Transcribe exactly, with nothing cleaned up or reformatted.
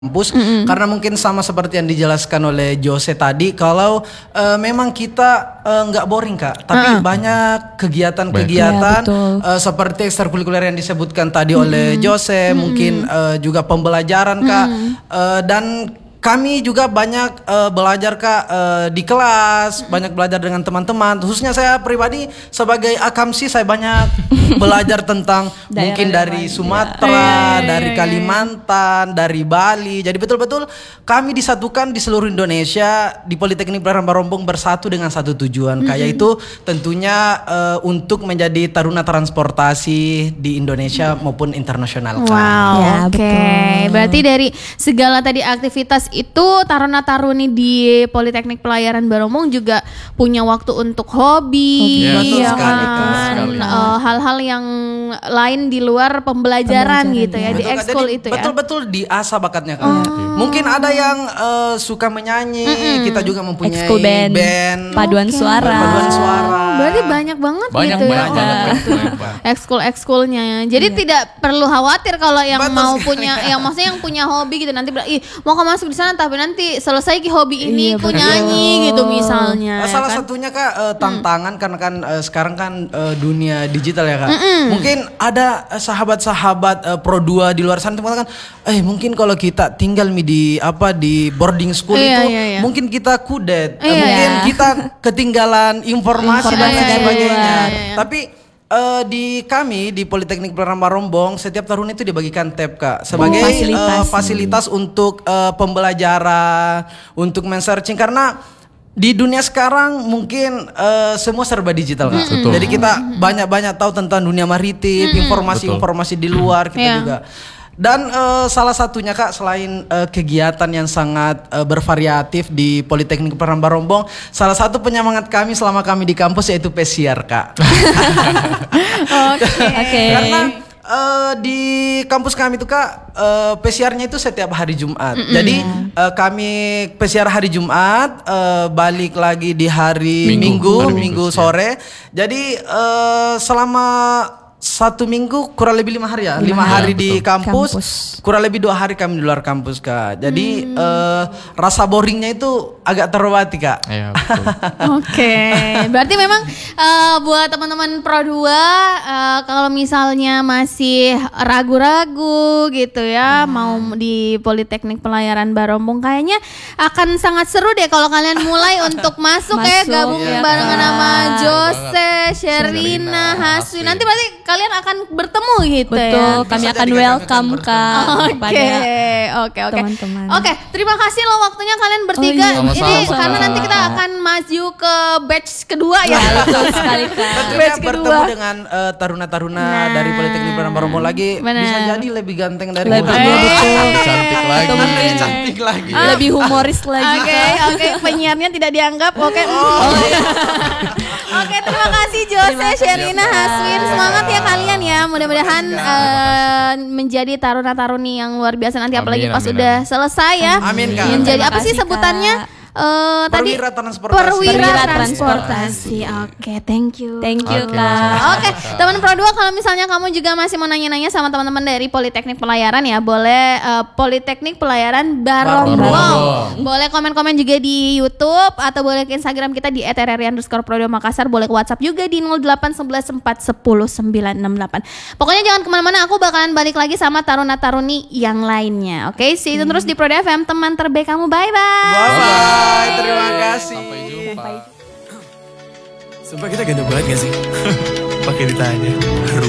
kampus, mm-hmm. karena mungkin sama seperti yang dijelaskan oleh Jose tadi, kalau uh, memang kita nggak uh, boring Kak, tapi uh-uh. banyak kegiatan-kegiatan ya, uh, seperti ekstrakurikuler yang disebutkan tadi mm-hmm. oleh Jose, mm-hmm. mungkin uh, juga pembelajaran Kak, mm-hmm. uh, dan kami juga banyak uh, belajar Kak uh, di kelas, banyak belajar dengan teman-teman. Khususnya saya pribadi sebagai akamsi saya banyak belajar tentang mungkin dari Sumatera, ya. dari Kalimantan, dari Bali. Jadi betul-betul kami disatukan di seluruh Indonesia di Politeknik Pelayaran Barombong bersatu dengan satu tujuan, mm-hmm. Kak, yaitu tentunya uh, untuk menjadi taruna transportasi di Indonesia maupun internasional. Kak. Wow, ya, oke. Okay. Berarti dari segala tadi aktivitas itu taruna-taruni di Politeknik Pelayaran Barombong juga punya waktu untuk hobi, hobi. ya Betul sekali, kan? Uh, hal-hal yang lain di luar pembelajaran, pembelajaran gitu ya, ya. Di ekskul itu ya. Betul-betul diasah bakatnya Kak. Oh. Mungkin ada yang uh, suka menyanyi, mm-mm. kita juga mempunyai ekskul band, band paduan okay. suara. Paduan suara. Berarti banyak banget banyak, gitu banyak, ya. banyak, ekskul-ekskulnya. Jadi yeah. tidak perlu khawatir kalau yang Betul mau sekali. punya, yang maksudnya yang punya hobi gitu nanti bilang, ih mau kamu masuk di sana tapi nanti selesai ki hobi ini iya, ku nyanyi gitu misalnya. Salah ya kan? satunya Kak uh, tantangan mm. karena kan uh, sekarang kan uh, dunia digital ya Kak. Mm-mm. Mungkin ada uh, sahabat-sahabat uh, Pro dua di luar sana yang mengatakan, eh mungkin kalau kita tinggal di apa di boarding school iya, itu iya, iya. mungkin kita kudet, iya, uh, mungkin iya. kita ketinggalan informasi, informasi dan lain sebagainya. Iya, iya, iya. Tapi Uh, di kami di Politeknik Pelayaran Barombong setiap tahun itu dibagikan tab Kak sebagai oh, fasilitas. Uh, fasilitas untuk uh, pembelajaran, untuk men-searching karena di dunia sekarang mungkin uh, semua serba digital Kak. Mm-hmm. Jadi kita banyak-banyak tahu tentang dunia maritim, mm-hmm. informasi-informasi di luar kita yeah. juga. Dan uh, salah satunya Kak selain uh, kegiatan yang sangat uh, bervariatif di Politeknik Pelayaran Barombong, salah satu penyemangat kami selama kami di kampus yaitu pesiar Kak. Oke. Okay. Okay. Karena uh, di kampus kami itu Kak uh, pesiarnya itu setiap hari Jumat. Mm-mm. Jadi uh, kami pesiar hari Jumat, uh, balik lagi di hari Minggu, Minggu, hari Minggu, Minggu sore. Ya. Jadi uh, selama satu minggu kurang lebih lima hari ya, lima ya, hari betul. Di kampus, kampus, kurang lebih dua hari kami di luar kampus Kak. Jadi hmm. uh, rasa boringnya itu agak terobati Kak. Iya betul. Oke, okay. Berarti memang uh, buat teman-teman Pro dua uh, kalau misalnya masih ragu-ragu gitu ya, hmm. mau di Politeknik Pelayaran Barombong kayaknya akan sangat seru deh kalau kalian mulai untuk masuk, masuk ya gabung ya, barengan sama Jose, Sherina, Haswi. Nanti berarti kalian akan bertemu gitu. Betul, ya. kami akan welcome Kak Oke, oke, oke. Teman-teman. Oke, terima kasih loh waktunya kalian bertiga. Oh, iya. Ini Sama-sama. karena nanti kita akan maju ke batch kedua ya. Betul sekali Kak. Tentunya bertemu dengan uh, taruna-taruna nah. dari Politeknik Pelayaran Barombong lagi Bener. Bisa jadi lebih ganteng dari lebih lebih cantik lagi. Atau mungkin lebih cantik lagi. Ah. Lebih humoris lagi. Oke, okay, oke. Okay. Penyiarnya tidak dianggap. Oke. Okay. Oh. Oke, okay, terima kasih Jose, Sherina, Haswin. Semangat ya kalian ya. Mudah-mudahan uh, menjadi taruna-taruni yang luar biasa nanti amin, apalagi pas amin, sudah amin. selesai ya. Amin Kak. Menjadi apa sih sebutannya? Uh, perwira tadi transportasi. Perwira, perwira transportasi. Oke, okay, thank you. Thank you okay. Kak. Oke, okay, teman Pro dua kalau misalnya kamu juga masih mau nanya-nanya sama teman-teman dari Politeknik Pelayaran ya, boleh uh, Politeknik Pelayaran Barombong. Barombong. Boleh komen-komen juga di YouTube atau boleh ke Instagram kita di et r r i underscore pro dua makassar. Boleh ke WhatsApp juga di nol delapan satu satu empat sepuluh sembilan enam delapan. Pokoknya jangan kemana-mana, aku bakalan balik lagi sama taruna-taruni yang lainnya. Oke, okay? See you hmm. terus di Pro dua F M, teman terbaik kamu. Bye-bye. Bye-bye. Terima kasih. Sampai jumpa. Sumpah kita ganteng banget gak sih? Pakai ditanya. Baru